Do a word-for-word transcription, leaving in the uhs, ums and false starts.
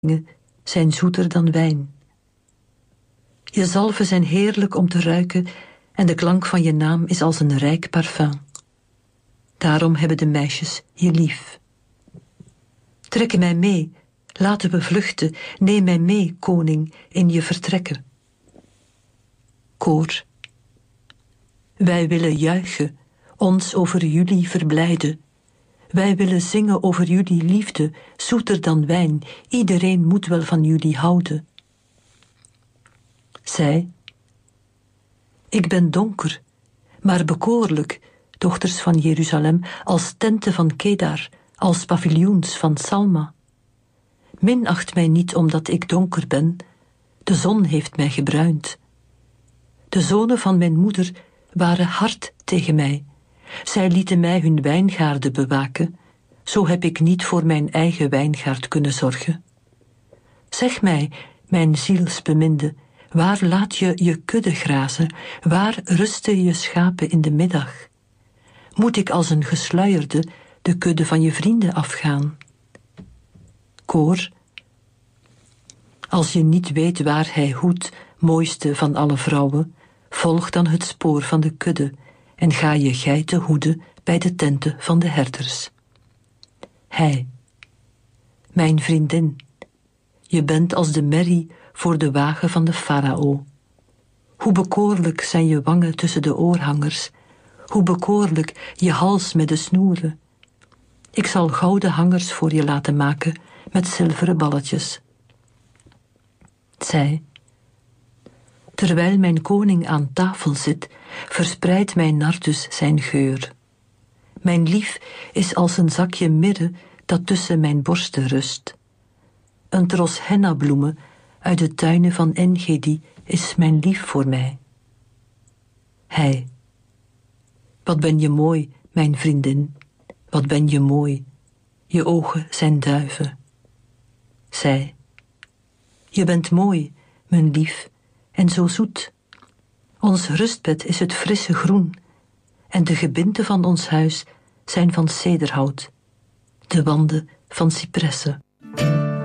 zijn zoeter dan wijn. Je zalven zijn heerlijk om te ruiken en de klank van je naam is als een rijk parfum. Daarom hebben de meisjes je lief. Trek mij mee, laten we vluchten, neem mij mee, koning, in je vertrekken. Koor. Wij willen juichen, ons over jullie verblijden. Wij willen zingen over jullie liefde, zoeter dan wijn, iedereen moet wel van jullie houden. Zij. Ik ben donker, maar bekoorlijk, dochters van Jeruzalem, als tenten van Kedar, als paviljoens van Salma. Minacht mij niet omdat ik donker ben, de zon heeft mij gebruind. De zonen van mijn moeder waren hard tegen mij. Zij lieten mij hun wijngaarden bewaken, zo heb ik niet voor mijn eigen wijngaard kunnen zorgen. Zeg mij, mijn zielsbeminde, waar laat je je kudde grazen, waar rusten je schapen in de middag? Moet ik als een gesluierde de kudde van je vrienden afgaan? Koor. Als je niet weet waar hij hoedt, mooiste van alle vrouwen, volg dan het spoor van de kudde en ga je geiten hoeden bij de tenten van de herders. Hij. Mijn vriendin, je bent als de merrie voor de wagen van de farao. Hoe bekoorlijk zijn je wangen tussen de oorhangers, hoe bekoorlijk je hals met de snoeren. Ik zal gouden hangers voor je laten maken met zilveren balletjes. Zij. Terwijl mijn koning aan tafel zit, verspreidt mijn nardus zijn geur. Mijn lief is als een zakje mirre dat tussen mijn borsten rust. Een tros hennabloemen uit de tuinen van Engedi is mijn lief voor mij. Hij. Wat ben je mooi, mijn vriendin, wat ben je mooi, je ogen zijn duiven. Zij. Je bent mooi, mijn lief, en zo zoet. Ons rustbed is het frisse groen, en de gebinten van ons huis zijn van cederhout, de wanden van cipressen.